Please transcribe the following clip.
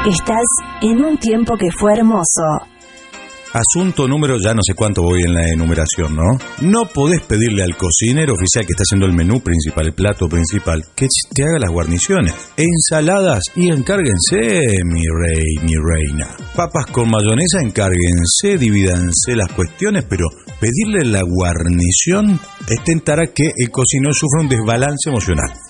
Estás en un tiempo que fue hermoso. Asunto número, ya no sé cuánto voy en la enumeración, ¿no? No podés pedirle al cocinero oficial que está haciendo el menú principal, el plato principal, que te haga las guarniciones. Ensaladas, y encárguense, mi rey, mi reina. Papas con mayonesa, encárguense, divídanse las cuestiones, pero pedirle la guarnición es tentar a que el cocinero sufra un desbalance emocional.